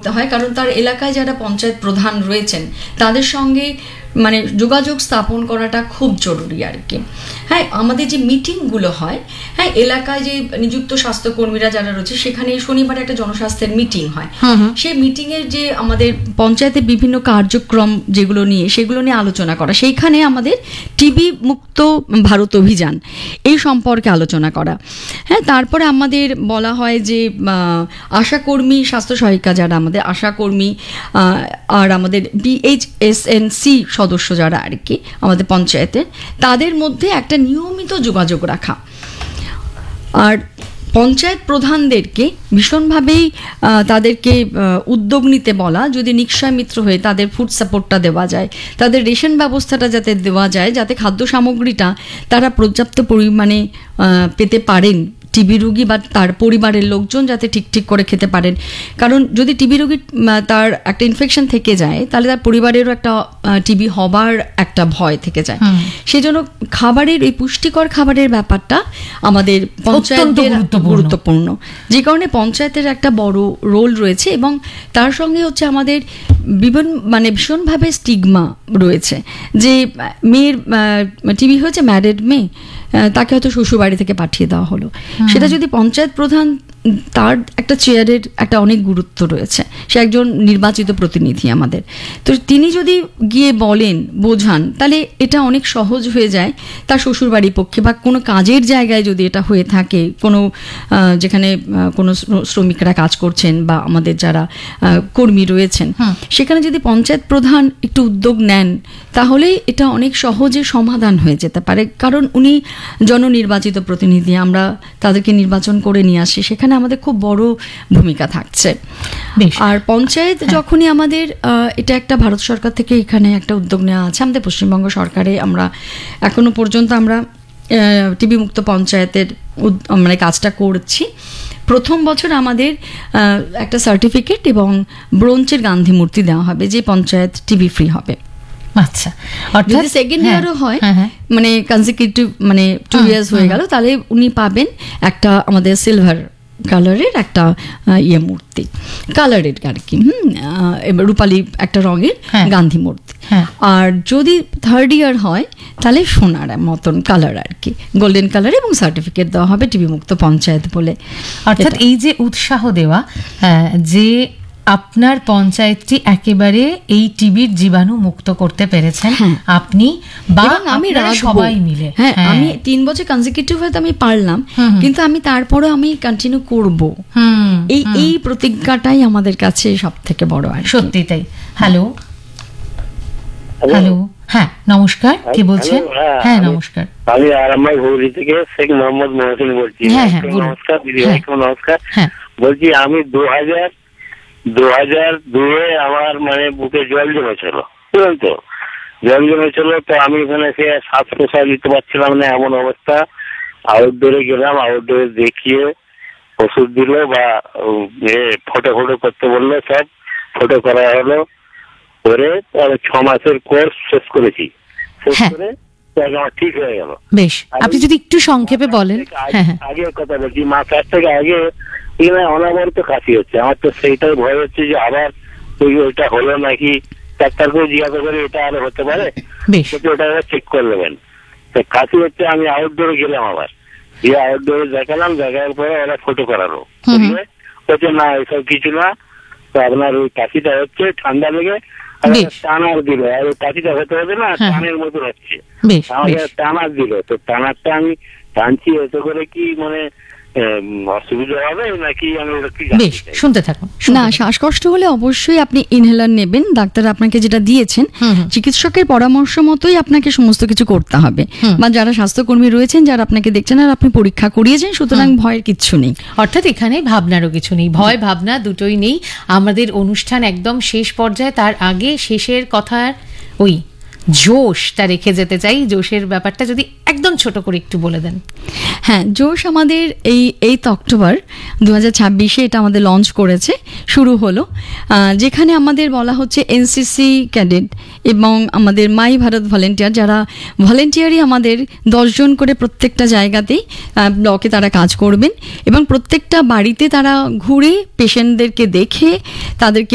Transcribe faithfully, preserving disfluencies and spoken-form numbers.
করতে হয়, কারণ তার এলাকায় যারা পঞ্চায়েত প্রধান রয়েছেন তাদের সঙ্গে মানে যোগাযোগ স্থাপন করাটা খুব জরুরি আর কি। হ্যাঁ, আমাদের যে মিটিংগুলো হয়, হ্যাঁ, এলাকায় যে নিযুক্ত স্বাস্থ্যকর্মীরা যারা রয়েছে সেখানে শনিবার একটা জনস্বাস্থ্যের মিটিং হয়, সেই মিটিংয়ের যে আমাদের পঞ্চায়েতের বিভিন্ন কার্যক্রম যেগুলো নিয়ে সেগুলো নিয়ে আলোচনা করা, সেইখানে আমাদের টিবি মুক্ত ভারত অভিযান এই সম্পর্কে আলোচনা করা। হ্যাঁ, তারপরে আমাদের বলা হয় যে আশাকর্মী স্বাস্থ্য সহায়িকা যারা আমাদের আশাকর্মী আর আমাদের বিএইচএসএনসি সদস্য যারা আর কি আমাদের পঞ্চায়েতের, তাদের মধ্যে একটা নিয়মিত যোগাযোগ রাখা। আর পঞ্চায়েত প্রধানদেরকে ভীষণভাবেই তাদেরকে উদ্যোগ নিতে বলা, যদি নিশ্চয় মিত্র হয়ে তাদের ফুড সাপোর্টটা দেওয়া যায়, তাদের রেশন ব্যবস্থাটা যাতে দেওয়া যায়, যাতে খাদ্য সামগ্রীটা তারা পর্যাপ্ত পরিমাণে পেতে পারেন, টিবি রোগী বা তার পরিবারের লোকজন যাতে ঠিক ঠিক করে খেতে পারেন। কারণ যদি টিবি রোগী তার একটা ইনফেকশন থেকে যায় তাহলে তার পরিবারেরও একটা টিবি হবার একটা ভয় থেকে যায়। সেজন্য খাবারের এই পুষ্টিকর খাবারের ব্যাপারটা আমাদের পঞ্চায়েতের গুরুত্বপূর্ণ, যে কারণে পঞ্চায়েতের একটা বড় রোল রয়েছে। এবং তার সঙ্গে হচ্ছে আমাদের বিভিন্ন মানে ভীষণভাবে স্টিগমা রয়েছে যে মেয়ের টিবি হয়েছে, ম্যারিড মেয়ে, তাকে হয়তো শ্বশুরবাড়ি থেকে পাঠিয়ে দেওয়া হলো। সেটা যদি পঞ্চায়েত প্রধান, তার একটা চেয়ারের একটা অনেক গুরুত্ব রয়েছে, সে একজন নির্বাচিত প্রতিনিধি আমাদের, তো তিনি যদি গিয়ে বলেন বোঝান তাহলে এটা অনেক সহজ হয়ে যায় তার শ্বশুরবাড়ির পক্ষে। বা কোনো কাজের জায়গায় যদি এটা হয়ে থাকে, কোনো যেখানে কোনো শ্রমিকরা কাজ করছেন বা আমাদের যারা কর্মী রয়েছেন, সেখানে যদি পঞ্চায়েত প্রধান একটু উদ্যোগ নেন তাহলে এটা অনেক সহজে সমাধান হয়ে যেতে পারে। কারণ উনি জননির্বাচিত প্রতিনিধি, আমরা তাদেরকে নির্বাচন করে নিয়ে আসি, সেখানে আমাদের খুব বড় ভূমিকা থাকছে। আর পঞ্চায়েত যখনই আমাদের এটা একটা ভারত সরকার থেকে এখানে একটা উদ্যোগ নেওয়া আছে, আমাদের পশ্চিমবঙ্গ সরকারে আমরা এখনো পর্যন্ত আমরা টিবি মুক্ত পঞ্চায়েতের মানে কাজটা করছি। প্রথম বছর আমাদের একটা সার্টিফিকেট এবং ব্রোঞ্জের গান্ধী মূর্তি দেওয়া হবে যে পঞ্চায়েত টিবি ফ্রি হবে। আচ্ছা, যদি সেকেন্ড ইয়ারও হয়, মানে কনসিকিউটিভ মানে টু ইয়ার্স হয়ে গেল, তাহলে উনি পাবেন একটা আমাদের সিলভার কালারের একটা ইয়ে মূর্তি, কালারের আর কি, হুম রূপালী একটা রঙের গান্ধী মূর্তি। আর যদি থার্ড ইয়ার হয় তাহলে সোনার মতন কালার আর কি, গোল্ডেন কালার, এবং সার্টিফিকেট দেওয়া হবে টিবি মুক্ত পঞ্চায়েত বলে। অর্থাৎ এই যে উৎসাহ দেওয়া যে আপনার পঞ্চায়েতটি একেবারে এই টিবির জীবাণু মুক্ত করতে পেরেছেন আপনি বা আমি সবাই মিলে। হ্যাঁ, আমি তিন বছর কনসিকিউটিভ হয়তো আমি পারলাম, কিন্তু আমি তারপরে আমি কন্টিনিউ করব, এই এই প্রতিজ্ঞাটাই আমাদের কাছে সব থেকে বড়। আর সত্যি তাই। হ্যালো হ্যালো হ্যাঁ নমস্কার, কে বলছেন? হ্যাঁ নমস্কার, আমি আরামবাগ হুগলি থেকে শেখ মোহাম্মদ মহসিন বলছি। নমস্কার দিদি ভাই, নমস্কার। বলছি আমি দু হাজার দু হাজার দুয়ে আমার মানে বুকে জল জমেছিল, বুঝলেন তো, জল জমেছিল তো আমি এখানে সে শ্বাস প্রশ্বাস দিতে পারছিলাম না, এমন অবস্থা। আউটডোরে গেলাম, আউটডোরে দেখিয়ে ওষুধ দিল বা ফটো ফটো করতে বললো, সব ফটো করা হলো, করে ছ মাসের কোর্স শেষ করেছি, শেষ করে আমার ঠিক হয়ে গেল। বেশ, আপনি যদি একটু সংক্ষেপে বলেন। আগের কথা বলছি, মাস আট থেকে আগে অনবরত কাশি হচ্ছে আমার, তো সেইটাই ভয় হচ্ছে যে আবার ওইটা হলো নাকি, ডাক্তার করে জিজ্ঞাসা করে এটা আরো হতে পারে, ওটা চেক করে নেবেন। তো কাশি হচ্ছে, আমি আউটডোরে গেলাম, আবার গিয়ে আউটডোরে দেখালাম, দেখার পরে ওরা ফটো করালো, বলছে না এসব কিছু না, তো আপনার ওই কাশিটা হচ্ছে ঠান্ডা লেগে টানার দিল, আর ওই কাশিটা হতে হবে না, টানের মতো হচ্ছে, আমাকে টানার দিল। তো টানারটা আমি টানছি, এতে করে কি মানে অসুবিধা হবে নাকি? বেশ, শুনতে থাকুন। না, শ্বাসকষ্ট হলে অবশ্যই আপনি ইনহেলার নেবেন, ডাক্তার আপনাকে যেটা দিয়েছেন চিকিৎসকের পরামর্শ মতোই আপনাকে সমস্ত কিছু করতে হবে। বা যারা স্বাস্থ্যকর্মী রয়েছেন যারা আপনাকে দেখছেন, আর আপনি পরীক্ষা করিয়েছেন, সুতরাং ভয়ের কিচ্ছু নেই। অর্থাৎ এখানে ভাবনারও কিছু নেই, ভয় ভাবনা দুটোই নেই। আমাদের অনুষ্ঠান একদম শেষ পর্যায়ে, তার আগে শেষের কথার ওই জোশটা রেখে যেতে চাই, জোশের ব্যাপারটা যদি একদম ছোট করে একটু বলে দেন। হ্যাঁ, জোশ আমাদের এই এইট অক্টোবর দু হাজার ছাব্বিশে এটা আমাদের লঞ্চ করেছে, শুরু হলো, যেখানে আমাদের বলা হচ্ছে এনসিসি ক্যাডেট এবং আমাদের মাই ভারত ভলেন্টিয়ার, যারা ভলেন্টিয়ারই আমাদের দশজন করে প্রত্যেকটা জায়গাতেই ব্লকে তারা কাজ করবেন এবং প্রত্যেকটা বাড়িতে তারা ঘুরে পেশেন্টদেরকে দেখে তাদেরকে